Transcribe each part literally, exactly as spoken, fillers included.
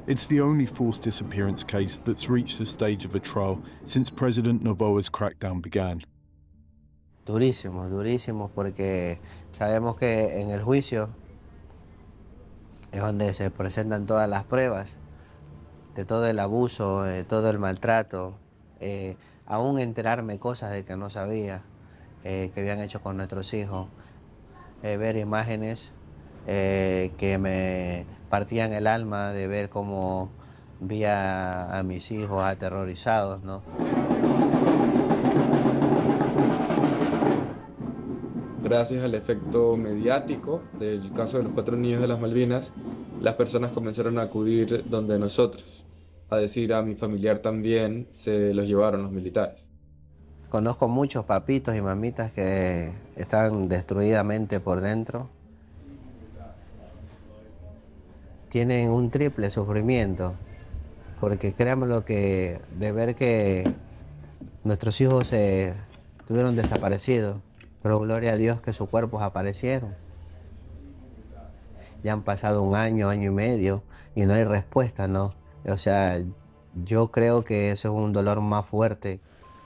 It's the only forced disappearance case that's reached the stage of a trial since President Noboa's crackdown began. Durísimo, durísimo, porque sabemos que en el juicio es donde se presentan todas las pruebas de todo el abuso, de todo el maltrato, eh, aún enterarme cosas de que no sabía eh, que habían hecho con nuestros hijos, eh, ver imágenes eh, que me partían el alma de ver cómo vi a, a mis hijos aterrorizados, ¿no? Gracias al efecto mediático del caso de los cuatro niños de las Malvinas, las personas comenzaron a acudir donde nosotros, a decir a mi familiar también se los llevaron los militares. Conozco muchos papitos y mamitas que están destruidamente por dentro. Tienen un triple sufrimiento, porque créanme lo que de ver que nuestros hijos se estuvieron desaparecidos, pero gloria a Dios que sus cuerpos aparecieron. Ya han pasado un año, año y medio y no hay respuesta, ¿no? O sea, yo creo que eso es un dolor más fuerte.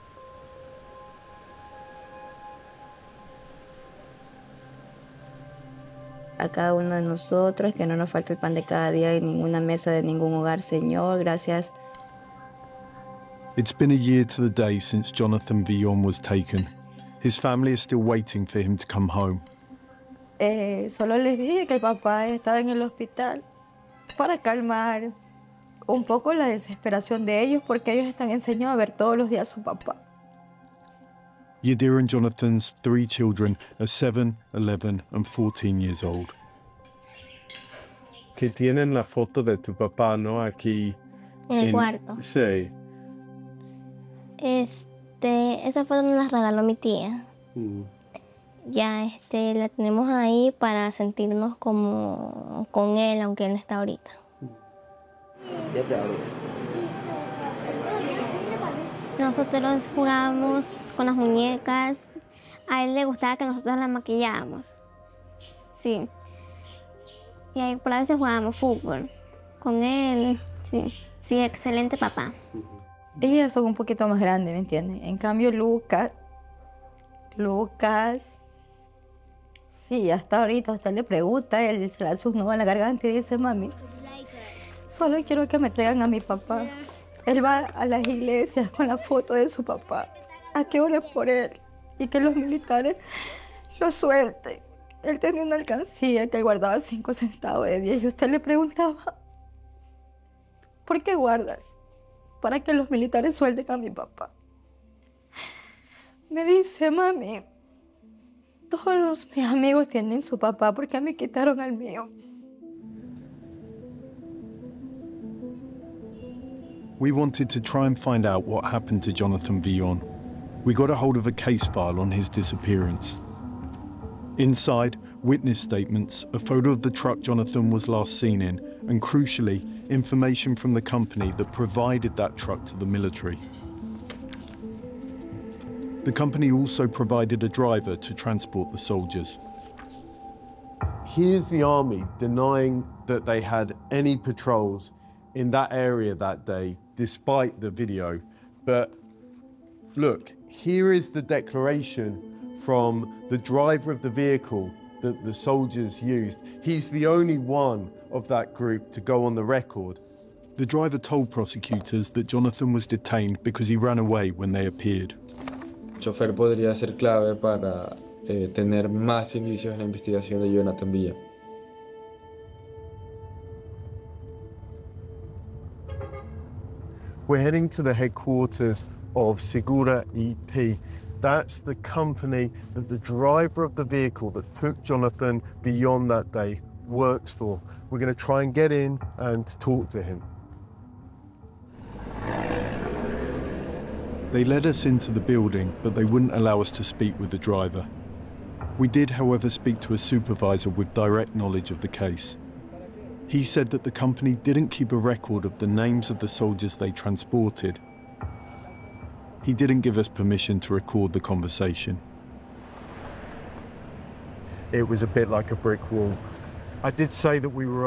A cada uno de nosotros, que no nos falte el pan de cada día en ninguna mesa de ningún hogar, Señor. Gracias. It's been a year to the day since Jonathan Villon was taken. His family is still waiting for him to come home. Eh, solo les dije que el papá estaba en el hospital para calmar un poco la desesperación de ellos, porque ellos están enseñados a ver todos los días a su papá. Yadira and Jonathan's three children are seven, eleven and fourteen years old. Que tienen la foto de tu papá, ¿no? Aquí. En el en... cuarto. Sí. Este, esa foto nos la regaló mi tía. Mm. Ya, este, la tenemos ahí para sentirnos como con él, aunque él no está ahorita. Ya te hablo. Nosotros jugábamos con las muñecas. A él le gustaba que nosotros las maquillábamos. Sí. Y ahí por a veces jugábamos fútbol con él. Sí, sí, excelente papá. Ellas son un poquito más grandes, ¿me entiendes? En cambio, Lucas, Lucas, sí, hasta ahorita usted le pregunta, él se le hace un nudo en la garganta y dice, mami, solo quiero que me traigan a mi papá. Él va a las iglesias con la foto de su papá, a que oren por él y que los militares lo suelten. Él tenía una alcancía que guardaba cinco centavos de diez y usted le preguntaba, ¿por qué guardas? Para que los militares suelten a mi papá. Me dice, mami, todos los, mis amigos tienen su papá, ¿por qué me quitaron al mío? We wanted to try and find out what happened to Jonathan Villon. We got a hold of a case file on his disappearance. Inside, witness statements, a photo of the truck Jonathan was last seen in, and crucially, information from the company that provided that truck to the military. The company also provided a driver to transport the soldiers. Here's the army denying that they had any patrols in that area that day, despite the video. But look, here is the declaration from the driver of the vehicle that the soldiers used. He's the only one of that group to go on the record. The driver told prosecutors that Jonathan was detained because he ran away when they appeared. El chofer podría ser clave para eh, tener más indicios en la investigación de Jonathan Villon. We're heading to the headquarters of Segura E P. That's the company that the driver of the vehicle that took Jonathan Villon that day works for. We're going to try and get in and talk to him. They led us into the building, but they wouldn't allow us to speak with the driver. We did, however, speak to a supervisor with direct knowledge of the case. He said that the company didn't keep a record of the names of the soldiers they transported. He didn't give us permission to record the conversation. It was a bit like a brick wall. I did say that we were